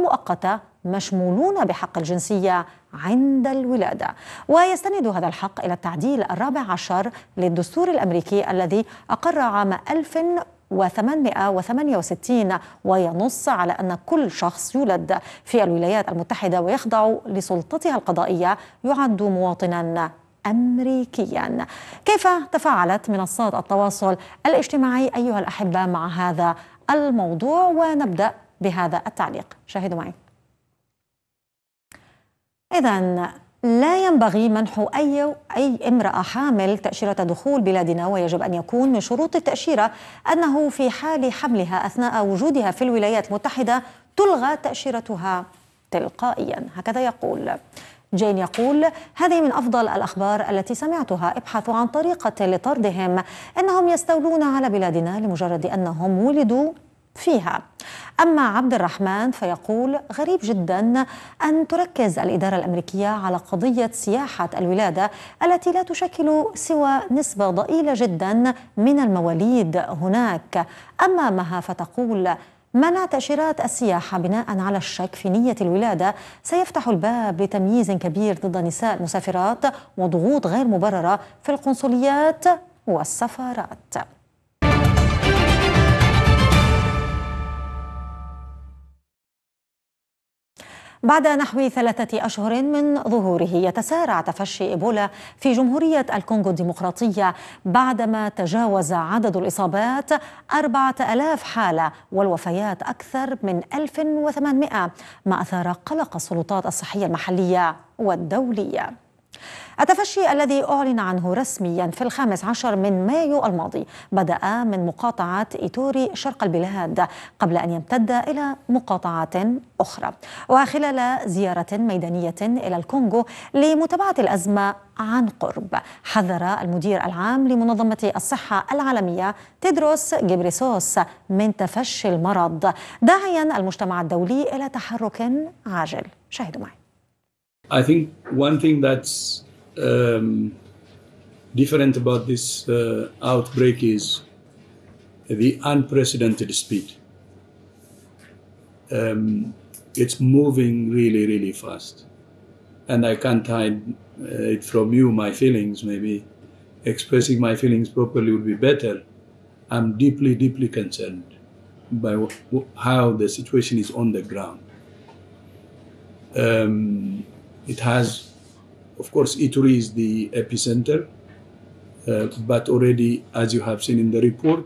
مؤقتة مشمولون بحق الجنسية عند الولادة. ويستند هذا الحق إلى التعديل 14 للدستور الأمريكي الذي أقر عام 1868 وينص على أن كل شخص يولد في الولايات المتحدة ويخضع لسلطتها القضائية يعد مواطنا أمريكيا. كيف تفاعلت منصات التواصل الاجتماعي أيها الأحبة مع هذا الموضوع؟ ونبدأ بهذا التعليق، شاهدوا معي. إذن لا ينبغي منح أي امرأة حامل تأشيرة دخول بلادنا، ويجب أن يكون من شروط التأشيرة أنه في حال حملها أثناء وجودها في الولايات المتحدة تلغى تأشيرتها تلقائيا. هكذا يقول. جين يقول: هذه من أفضل الأخبار التي سمعتها، ابحثوا عن طريقة لطردهم، إنهم يستولون على بلادنا لمجرد أنهم ولدوا فيها. أما عبد الرحمن فيقول: غريب جدا أن تركز الإدارة الأمريكية على قضية سياحة الولادة التي لا تشكل سوى نسبة ضئيلة جدا من المواليد هناك. أما مها فتقول: منع تأشيرات السياحة بناء على الشك في نية الولادة سيفتح الباب لتمييز كبير ضد النساء المسافرات وضغوط غير مبررة في القنصليات والسفارات. بعد نحو 3 أشهر من ظهوره يتسارع تفشي إيبولا في جمهورية الكونغو الديمقراطية بعدما تجاوز عدد الإصابات 4000 حالة والوفيات أكثر من 1800، ما أثار قلق السلطات الصحية المحلية والدولية. التفشي الذي أعلن عنه رسميا في 15 من مايو الماضي بدأ من مقاطعة إيتوري شرق البلاد قبل أن يمتد إلى مقاطعات أخرى. وخلال زيارة ميدانية إلى الكونغو لمتابعة الأزمة عن قرب، حذر المدير العام لمنظمة الصحة العالمية تيدروس غيبريسوس من تفشي المرض، داعيا المجتمع الدولي إلى تحرك عاجل. شاهدوا معي. I think one thing that's different about this outbreak is the unprecedented speed. It's moving really, really fast. And I can't hide it from you, my feelings. Maybe expressing my feelings properly would be better. I'm deeply, deeply concerned by how the situation is on the ground. It has, of course, Ituri is the epicenter, but already, as you have seen in the report.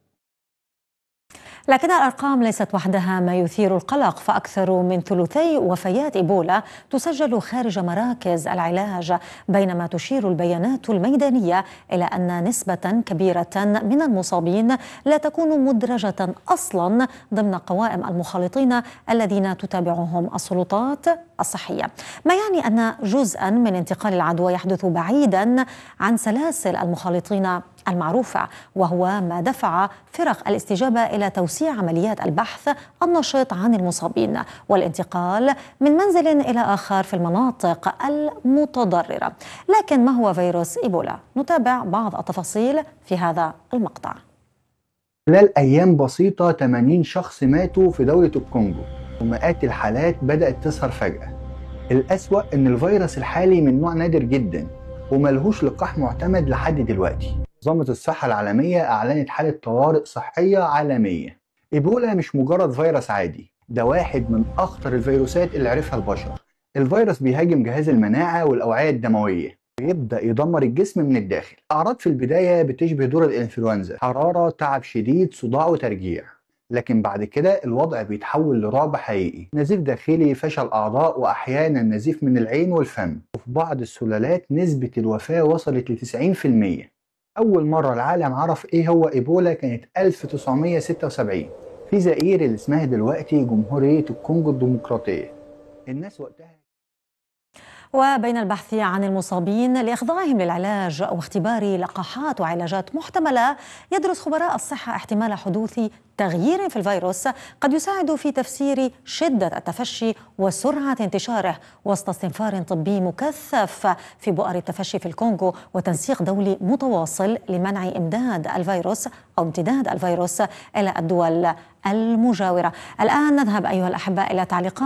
لكن الأرقام ليست وحدها ما يثير القلق، فأكثر من ثلثي وفيات إيبولا تسجل خارج مراكز العلاج، بينما تشير البيانات الميدانية إلى أن نسبة كبيرة من المصابين لا تكون مدرجة أصلا ضمن قوائم المخالطين الذين تتابعهم السلطات الصحية، ما يعني أن جزءا من انتقال العدوى يحدث بعيدا عن سلاسل المخالطين المعروفة، وهو ما دفع فرق الاستجابة إلى توسيع عمليات البحث النشط عن المصابين والانتقال من منزل إلى آخر في المناطق المتضررة. لكن ما هو فيروس إيبولا؟ نتابع بعض التفاصيل في هذا المقطع. خلال أيام بسيطة 80 شخص ماتوا في دولة الكونغو، ومئات الحالات بدأت تظهر فجأة. الأسوأ إن الفيروس الحالي من نوع نادر جدا وملهوش لقاح معتمد لحد دلوقتي. منظمة الصحة العالمية أعلنت حالة طوارئ صحية عالمية. إيبولا مش مجرد فيروس عادي، ده واحد من أخطر الفيروسات اللي عرفها البشر. الفيروس بيهاجم جهاز المناعة والأوعية الدموية ويبدأ يدمر الجسم من الداخل. الأعراض في البداية بتشبه دور الإنفلونزا، حرارة، تعب شديد، صداع وترجيع. لكن بعد كده الوضع بيتحول لرعب حقيقي، نزيف داخلي، فشل أعضاء، وأحيانا نزيف من العين والفم. وفي بعض السلالات نسبة الوفاة وصلت ل 90%. أول مرة العالم عرف إيه هو إيبولا كانت 1976 في زئير اللي اسمها دلوقتي جمهورية الكونغو الديمقراطية. الناس وقتها. وبين البحث عن المصابين لإخضاعهم للعلاج واختبار لقاحات وعلاجات محتملة، يدرس خبراء الصحة احتمال حدوث تغيير في الفيروس قد يساعد في تفسير شدة التفشي وسرعة انتشاره، وسط استنفار طبي مكثف في بؤر التفشي في الكونغو وتنسيق دولي متواصل لمنع امداد الفيروس أو امتداد الفيروس إلى الدول المجاورة. الآن نذهب أيها الأحباء إلى تعليقات